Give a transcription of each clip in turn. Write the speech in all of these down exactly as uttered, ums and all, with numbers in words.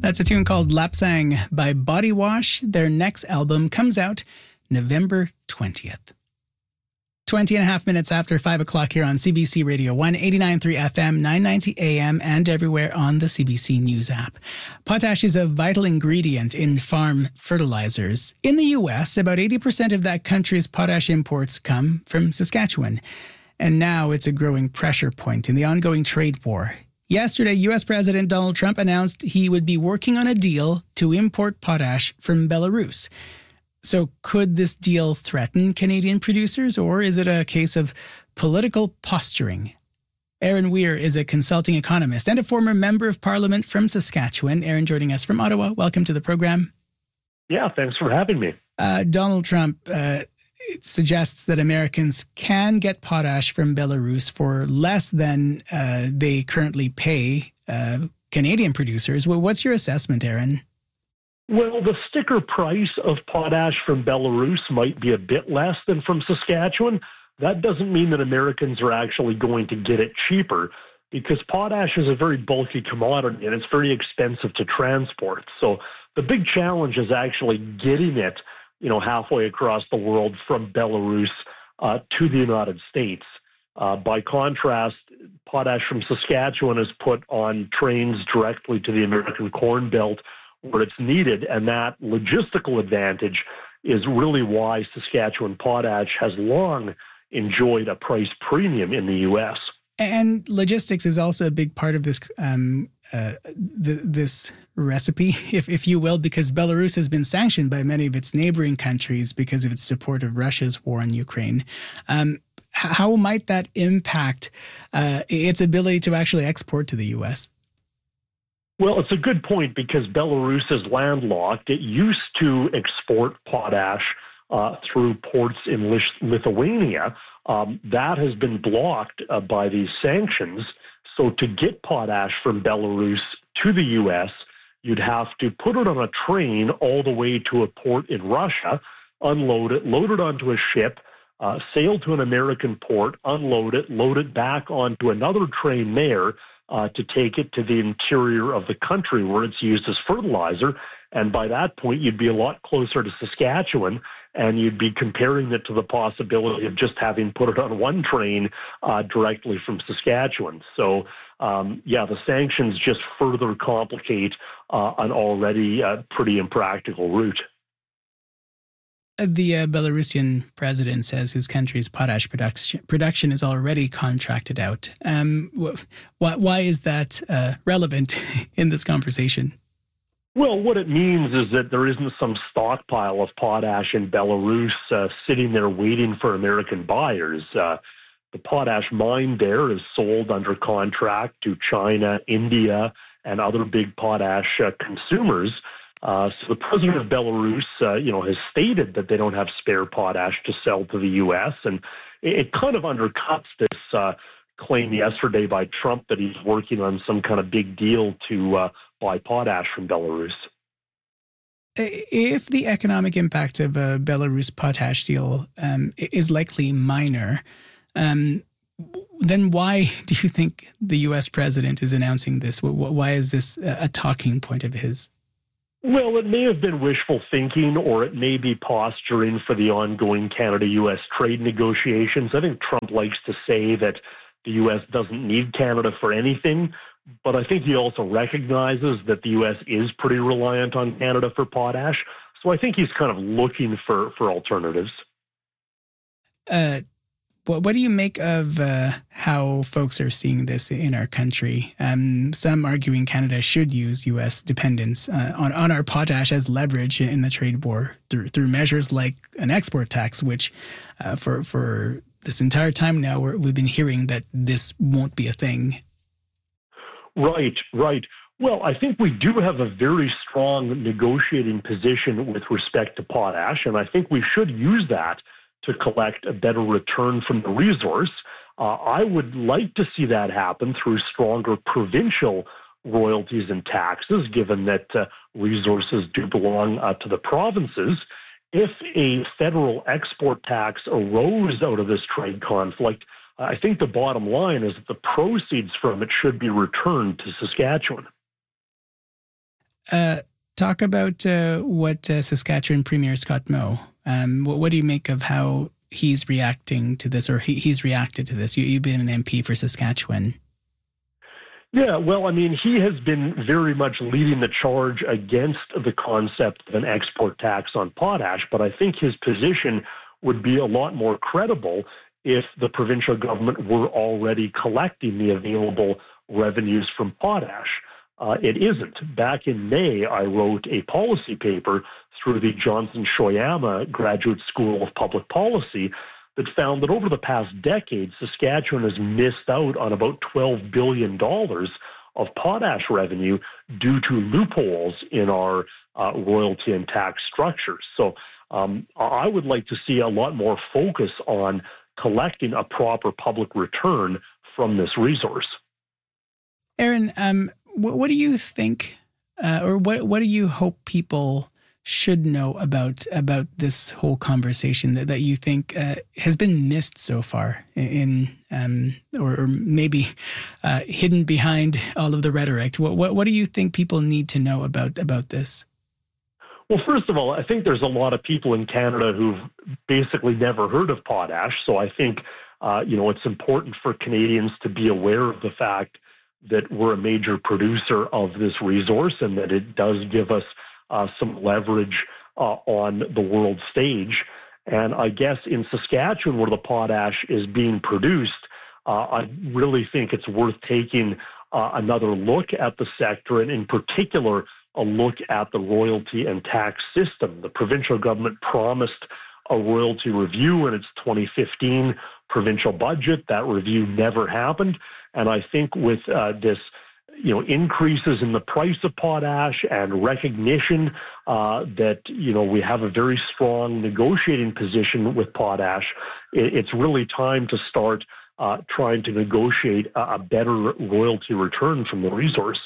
That's a tune called Lapsang by Body Wash. Their next album comes out November twentieth. twenty and a half minutes after five o'clock here on C B C Radio one, eighty-nine point three F M, nine ninety A M, and everywhere on the C B C News app. Potash is a vital ingredient in farm fertilizers. In the U S, about eighty percent of that country's potash imports come from Saskatchewan. And now it's a growing pressure point in the ongoing trade war. Yesterday, U S President Donald Trump announced he would be working on a deal to import potash from Belarus. So could this deal threaten Canadian producers, or is it a case of political posturing? Aaron Weir is a consulting economist and a former member of Parliament from Saskatchewan. Aaron joining us from Ottawa. Welcome to the program. Yeah, thanks for having me. Uh, Donald Trump uh, suggests that Americans can get potash from Belarus for less than uh, they currently pay uh, Canadian producers. Well, what's your assessment, Aaron? Well, the sticker price of potash from Belarus might be a bit less than from Saskatchewan. That doesn't mean that Americans are actually going to get it cheaper, because potash is a very bulky commodity and it's very expensive to transport. So the big challenge is actually getting it, you know, halfway across the world from Belarus uh, to the United States. Uh, by contrast, potash from Saskatchewan is put on trains directly to the American Corn Belt where it's needed, and that logistical advantage is really why Saskatchewan potash has long enjoyed a price premium in the U S. And logistics is also a big part of this um, uh, th- this recipe, if if you will, because Belarus has been sanctioned by many of its neighboring countries because of its support of Russia's war on Ukraine. Um, how might that impact uh, its ability to actually export to the U S? Well, it's a good point, because Belarus is landlocked. It used to export potash uh, through ports in Lis- Lithuania. Um, that has been blocked uh, by these sanctions. So to get potash from Belarus to the U S, you'd have to put it on a train all the way to a port in Russia, unload it, load it onto a ship, uh, sail to an American port, unload it, load it back onto another train there, Uh, to take it to the interior of the country where it's used as fertilizer. And by that point, you'd be a lot closer to Saskatchewan, and you'd be comparing it to the possibility of just having put it on one train uh, directly from Saskatchewan. So, um, yeah, the sanctions just further complicate uh, an already uh, pretty impractical route. The uh, Belarusian president says his country's potash production production is already contracted out. Um, wh- why, why is that uh, relevant in this conversation? Well, what it means is that there isn't some stockpile of potash in Belarus uh, sitting there waiting for American buyers. Uh, the potash mine there is sold under contract to China, India, and other big potash uh, consumers. Uh, so the president of Belarus, uh, you know, has stated that they don't have spare potash to sell to the U S, and it, it kind of undercuts this uh, claim yesterday by Trump that he's working on some kind of big deal to uh, buy potash from Belarus. If the economic impact of a Belarus potash deal um, is likely minor, um, then why do you think the U S president is announcing this? Why is this a talking point of his? Well, it may have been wishful thinking, or it may be posturing for the ongoing Canada-U S trade negotiations. I think Trump likes to say that the U S doesn't need Canada for anything, but I think he also recognizes that the U S is pretty reliant on Canada for potash. So I think he's kind of looking for, for alternatives. Uh, what, what do you make of uh, how folks are seeing this in our country? Um, some arguing Canada should use U S dependence uh, on, on our potash as leverage in the trade war through through measures like an export tax, which uh, for for this entire time now we're, we've been hearing that this won't be a thing. Right, right. Well, I think we do have a very strong negotiating position with respect to potash, and I think we should use that to collect a better return from the resource. Uh, I would like to see that happen through stronger provincial royalties and taxes, given that uh, resources do belong uh, to the provinces. If a federal export tax arose out of this trade conflict, I think the bottom line is that the proceeds from it should be returned to Saskatchewan. Uh, talk about uh, what uh, Saskatchewan Premier Scott Moe, um, what, what do you make of how he's reacting to this, or he, he's reacted to this? You, you've been an M P for Saskatchewan. Yeah, well, I mean, he has been very much leading the charge against the concept of an export tax on potash, but I think his position would be a lot more credible if the provincial government were already collecting the available revenues from potash. Uh, it isn't. Back in May, I wrote a policy paper through the Johnson Shoyama Graduate School of Public Policy that found that over the past decade, Saskatchewan has missed out on about twelve billion dollars of potash revenue due to loopholes in our uh, royalty and tax structures. So um, I would like to see a lot more focus on collecting a proper public return from this resource. Aaron, um, what, what do you think, uh, or what what do you hope people should know about about this whole conversation that, that you think uh, has been missed so far in, um, or, or maybe uh, hidden behind all of the rhetoric? What, what what do you think people need to know about about this? Well, first of all, I think there's a lot of people in Canada who've basically never heard of potash. So I think, uh, you know, it's important for Canadians to be aware of the fact that we're a major producer of this resource and that it does give us uh, some leverage uh, on the world stage. And I guess in Saskatchewan, where the potash is being produced, uh, I really think it's worth taking uh, another look at the sector, and in particular, a look at the royalty and tax system. The provincial government promised a royalty review in its twenty fifteen provincial budget. That review never happened. And I think with uh, this, you know, increases in the price of potash and recognition uh, that, you know, we have a very strong negotiating position with potash, it, it's really time to start uh, trying to negotiate a, a better royalty return from the resource.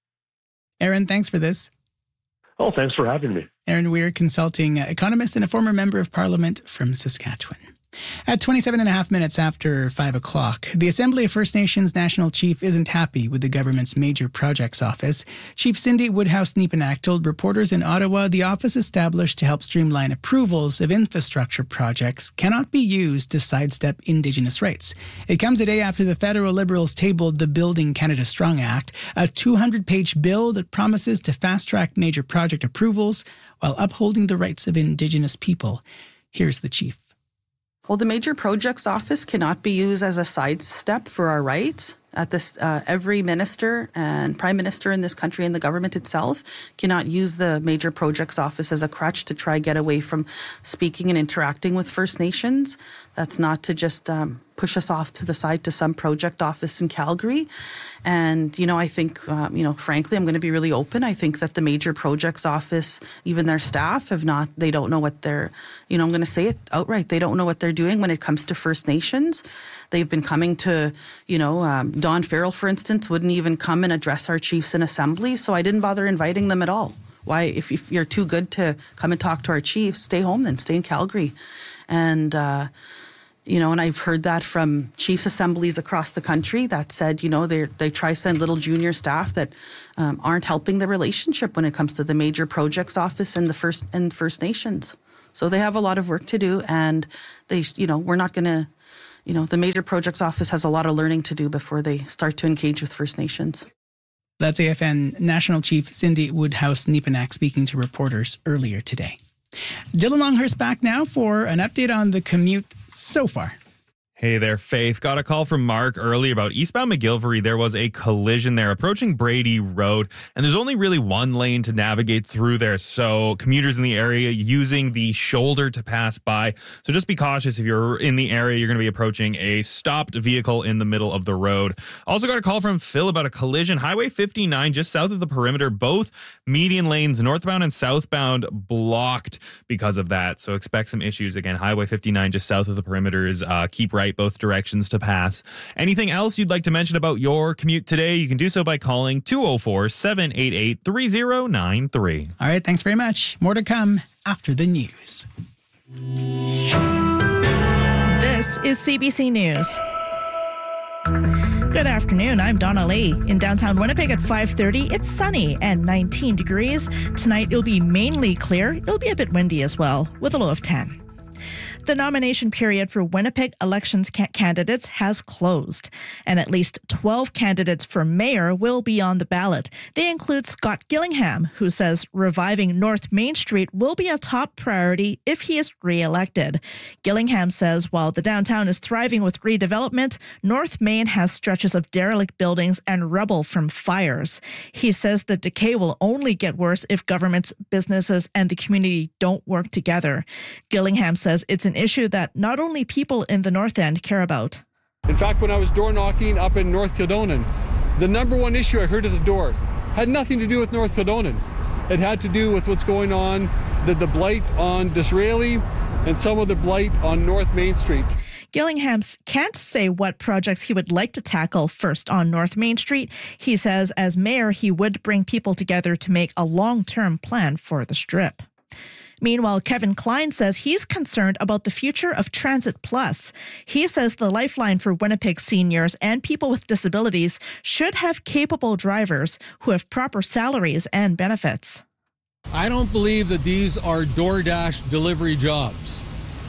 Aaron, thanks for this. Oh, thanks for having me. Aaron Weir, consulting economist and a former member of Parliament from Saskatchewan. At twenty-seven and a half minutes after five o'clock, the Assembly of First Nations National Chief isn't happy with the government's Major Projects Office. Chief Cindy Woodhouse-Nepenak told reporters in Ottawa the office established to help streamline approvals of infrastructure projects cannot be used to sidestep Indigenous rights. It comes a day after the federal Liberals tabled the Building Canada Strong Act, a two hundred page bill that promises to fast-track major project approvals while upholding the rights of Indigenous people. Here's the Chief. Well, the Major Projects Office cannot be used as a sidestep for our rights. At this, uh, every minister and prime minister in this country and the government itself cannot use the Major Projects Office as a crutch to try get away from speaking and interacting with First Nations. That's not to just um, push us off to the side to some project office in Calgary. And, you know, I think, um, you know, frankly, I'm going to be really open. I think that the Major Projects Office, even their staff, have not, they don't know what they're, you know, I'm going to say it outright. They don't know what they're doing when it comes to First Nations. They've been coming to, you know, um, Don Farrell, for instance, wouldn't even come and address our chiefs in assembly, so I didn't bother inviting them at all. Why, if, if you're too good to come and talk to our chiefs, stay home then, stay in Calgary. And, uh, you know, and I've heard that from chiefs assemblies across the country that said, you know, they they try to send little junior staff that um, aren't helping the relationship when it comes to the Major Projects Office and the First and First Nations. So they have a lot of work to do, and they, you know, we're not going to, you know, the Major Projects Office has a lot of learning to do before they start to engage with First Nations. That's A F N National Chief Cindy Woodhouse-Nepenak speaking to reporters earlier today. Dylan Longhurst back now for an update on the commute so far. Hey there, Faith. Got a call from Mark early about eastbound McGilvery. There was a collision there approaching Brady Road, and there's only really one lane to navigate through there. So commuters in the area using the shoulder to pass by. So just be cautious if you're in the area. You're going to be approaching a stopped vehicle in the middle of the road. Also got a call from Phil about a collision. Highway fifty-nine just south of the perimeter. Both median lanes, northbound and southbound, blocked because of that. So expect some issues. Again, Highway fifty-nine just south of the perimeters. Uh, keep right both directions to pass. Anything else you'd like to mention about your commute today, you can do so by calling two oh four, seven eight eight, three oh nine three. All right, thanks very much. More to come after the news. This is C B C News. Good afternoon, I'm Donna Lee. In downtown Winnipeg at five thirty, it's sunny and nineteen degrees. Tonight it'll be mainly clear. It'll be a bit windy as well, with a low of ten. The nomination period for Winnipeg elections ca- candidates has closed, and at least twelve candidates for mayor will be on the ballot. They include Scott Gillingham, who says reviving North Main Street will be a top priority if he is re-elected. Gillingham says while the downtown is thriving with redevelopment, North Main has stretches of derelict buildings and rubble from fires. He says the decay will only get worse if governments, businesses, and the community don't work together. Gillingham says it's an issue that not only people in the North End care about. In fact, when I was door knocking up in North Kildonan, the number one issue I heard at the door had nothing to do with North Kildonan. It had to do with what's going on, the, the blight on Disraeli and some of the blight on North Main Street. Gillingham can't say what projects he would like to tackle first on North Main Street. He says as mayor, he would bring people together to make a long-term plan for the strip. Meanwhile, Kevin Klein says he's concerned about the future of Transit Plus. He says the lifeline for Winnipeg seniors and people with disabilities should have capable drivers who have proper salaries and benefits. I don't believe that these are DoorDash delivery jobs.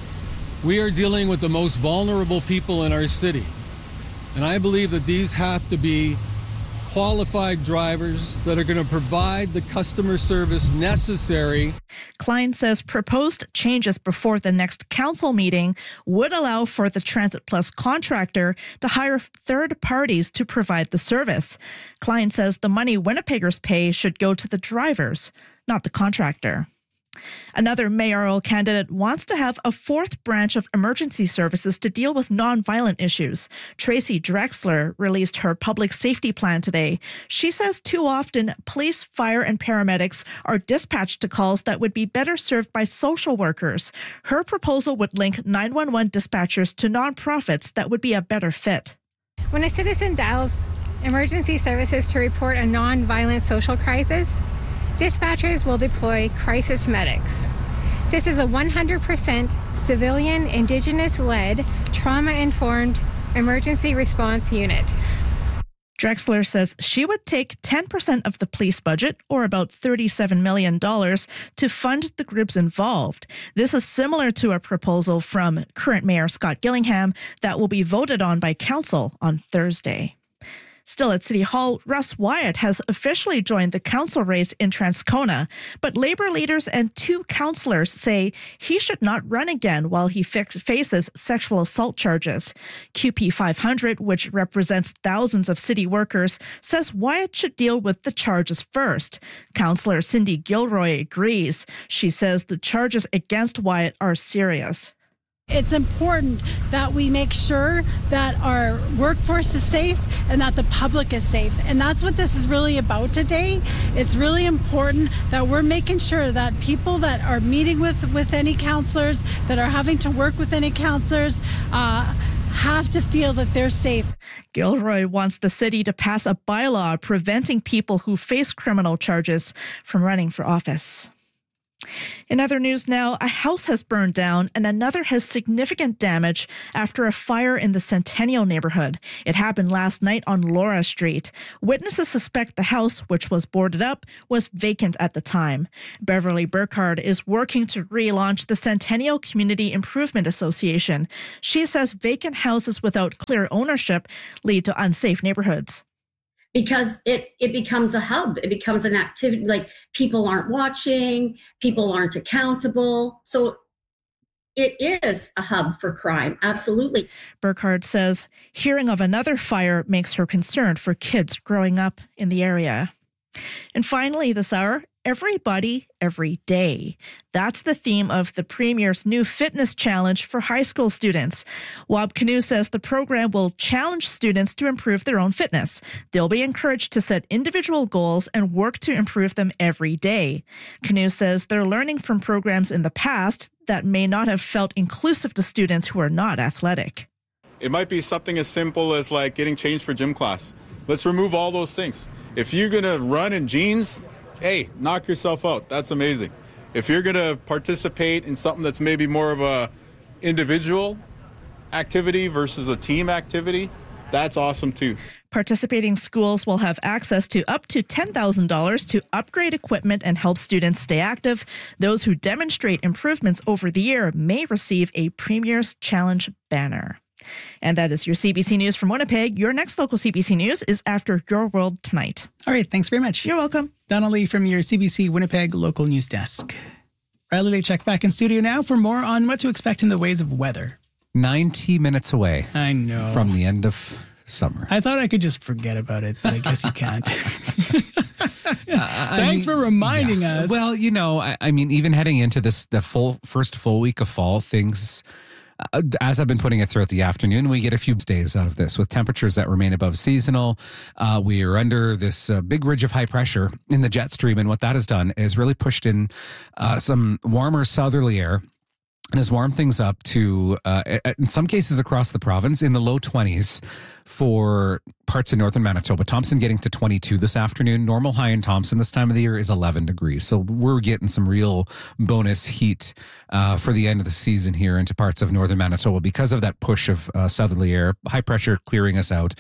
We are dealing with the most vulnerable people in our city. And I believe that these have to be qualified drivers that are going to provide the customer service necessary. Klein says proposed changes before the next council meeting would allow for the Transit Plus contractor to hire third parties to provide the service. Klein says the money Winnipeggers pay should go to the drivers, not the contractor. Another mayoral candidate wants to have a fourth branch of emergency services to deal with nonviolent issues. Tracy Drexler released her public safety plan today. She says too often police, fire, and paramedics are dispatched to calls that would be better served by social workers. Her proposal would link nine one one dispatchers to nonprofits that would be a better fit. When a citizen dials emergency services to report a nonviolent social crisis, dispatchers will deploy crisis medics. This is a one hundred percent civilian, Indigenous-led, trauma-informed emergency response unit. Drexler says she would take ten percent of the police budget, or about thirty-seven million dollars, to fund the groups involved. This is similar to a proposal from current Mayor Scott Gillingham that will be voted on by council on Thursday. Still at City Hall, Russ Wyatt has officially joined the council race in Transcona, but Labour leaders and two councillors say he should not run again while he fix, faces sexual assault charges. Q P five hundred, which represents thousands of city workers, says Wyatt should deal with the charges first. Councillor Cindy Gilroy agrees. She says the charges against Wyatt are serious. It's important that we make sure that our workforce is safe and that the public is safe. And that's what this is really about today. It's really important that we're making sure that people that are meeting with, with any counselors, that are having to work with any counselors, uh, have to feel that they're safe. Gilroy wants the city to pass a bylaw preventing people who face criminal charges from running for office. In other news now, a house has burned down and another has significant damage after a fire in the Centennial neighborhood. It happened last night on Laura Street. Witnesses suspect the house, which was boarded up, was vacant at the time. Beverly Burkhardt is working to relaunch the Centennial Community Improvement Association. She says vacant houses without clear ownership lead to unsafe neighborhoods. Because it, it becomes a hub. It becomes an activity, like people aren't watching, people aren't accountable. So it is a hub for crime, absolutely. Burkhardt says hearing of another fire makes her concerned for kids growing up in the area. And finally this hour, everybody, every day. That's the theme of the Premier's new fitness challenge for high school students. Wab Kinew says the program will challenge students to improve their own fitness. They'll be encouraged to set individual goals and work to improve them every day. Kinew says they're learning from programs in the past that may not have felt inclusive to students who are not athletic. It might be something as simple as like getting changed for gym class. Let's remove all those things. If you're going to run in jeans, hey, knock yourself out. That's amazing. If you're going to participate in something that's maybe more of a individual activity versus a team activity, that's awesome too. Participating schools will have access to up to ten thousand dollars to upgrade equipment and help students stay active. Those who demonstrate improvements over the year may receive a Premier's Challenge banner. And that is your C B C News from Winnipeg. Your next local C B C News is after Your World Tonight. All right, thanks very much. You're welcome. Donnelly from your C B C Winnipeg local news desk. Riley Lechek back in studio now for more on what to expect in the ways of weather. ninety minutes away. I know. From the end of summer. I thought I could just forget about it, but I guess you can't. uh, Thanks mean, for reminding yeah. us. Well, you know, I, I mean, even heading into this, the full first full week of fall, things, uh, as I've been putting it throughout the afternoon, we get a few days out of this with temperatures that remain above seasonal. Uh, we are under this uh, big ridge of high pressure in the jet stream. And what that has done is really pushed in uh, some warmer southerly air and has warmed things up to, uh, in some cases across the province, in the low twenties for parts of northern Manitoba. Thompson getting to twenty-two this afternoon. Normal high in Thompson this time of the year is eleven degrees. So we're getting some real bonus heat uh, for the end of the season here into parts of northern Manitoba because of that push of uh, southerly air, high pressure clearing us out.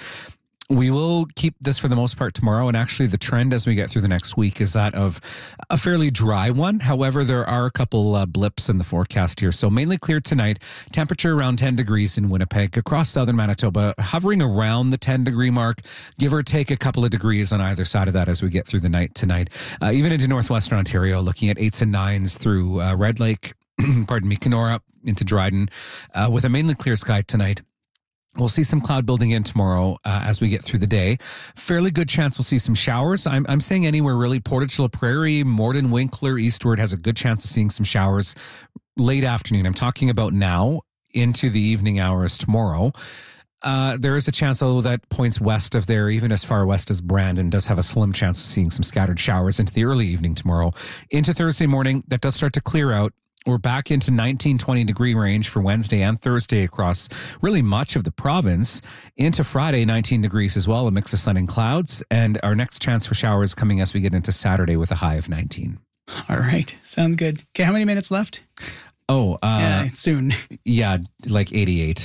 We will keep this for the most part tomorrow, and actually the trend as we get through the next week is that of a fairly dry one. However, there are a couple uh, blips in the forecast here. So mainly clear tonight, temperature around ten degrees in Winnipeg, across southern Manitoba, hovering around the ten degree mark, give or take a couple of degrees on either side of that as we get through the night tonight. Uh, even into northwestern Ontario, looking at eights and nines through uh, Red Lake, pardon me, Kenora into Dryden, uh, with a mainly clear sky tonight. We'll see some cloud building in tomorrow uh, as we get through the day. Fairly good chance we'll see some showers. I'm, I'm saying anywhere really. Portage La Prairie, Morden, Winkler, Eastward has a good chance of seeing some showers late afternoon. I'm talking about now into the evening hours tomorrow. Uh, there is a chance, though, that points west of there, even as far west as Brandon, does have a slim chance of seeing some scattered showers into the early evening tomorrow. Into Thursday morning, that does start to clear out. We're back into nineteen, twenty degree range for Wednesday and Thursday across really much of the province. Into Friday, nineteen degrees as well, a mix of sun and clouds. And our next chance for showers coming as we get into Saturday with a high of nineteen. All right. Sounds good. Okay, how many minutes left? Oh, uh, yeah, soon. Yeah, like eighty-eight.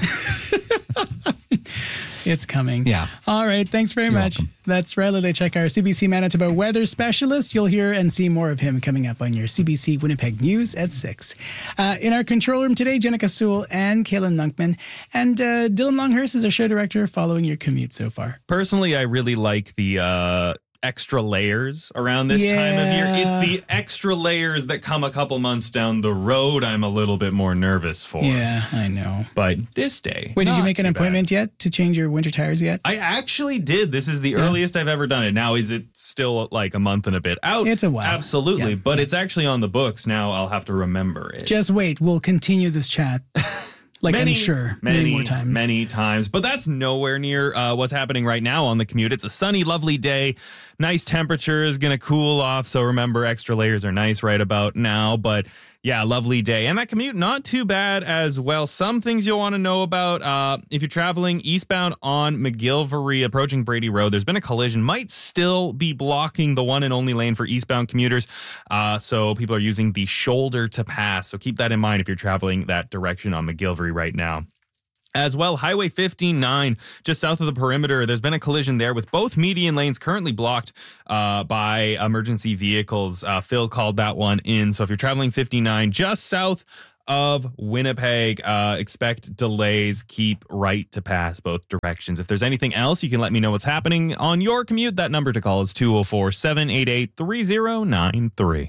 It's coming. Yeah. All right. Thanks very You're much. welcome. That's Riley Lechek, our C B C Manitoba weather specialist. You'll hear and see more of him coming up on your C B C Winnipeg News at six. Uh, in our control room today, Jenica Sewell and Kaylin Monkman. And uh, Dylan Longhurst is our show director following your commute so far. Personally, I really like the uh, extra layers around this Yeah. time of year. It's the extra layers that come a couple months down the road I'm a little bit more nervous for. Yeah, I know. But this day, Wait, did you not make an too appointment bad. yet to change your winter tires yet? I actually did. This is the Yeah. earliest I've ever done it. Now, is it still like a month and a bit out? It's a while. Absolutely. Yeah. But it's actually on the books. Now I'll have to remember it. Just wait. We'll continue this chat. Like many, I'm sure many, many more times. Many times. But that's nowhere near uh, what's happening right now on the commute. It's a sunny, lovely day. Nice temperature is going to cool off. So remember, extra layers are nice right about now. But yeah, lovely day. And that commute, not too bad as well. Some things you'll want to know about. Uh, if you're traveling eastbound on McGilvery, approaching Brady Road, there's been a collision. Might still be blocking the one and only lane for eastbound commuters. Uh, so people are using the shoulder to pass. So keep that in mind if you're traveling that direction on McGilvery right now. As well, Highway fifty-nine, just south of the perimeter, there's been a collision there with both median lanes currently blocked uh, by emergency vehicles. Uh, Phil called that one in. So if you're traveling fifty-nine just south of Winnipeg, uh, expect delays. Keep right to pass both directions. If there's anything else, you can let me know what's happening on your commute. That number to call is two oh four, seven eight eight, three oh nine three.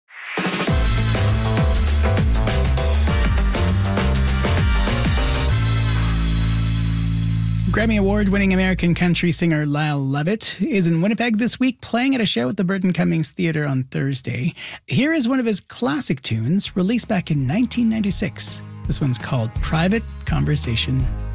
Grammy Award-winning American country singer Lyle Lovett is in Winnipeg this week, playing at a show at the Burton Cummings Theatre on Thursday. Here is one of his classic tunes, released back in nineteen ninety-six. This one's called Private Conversation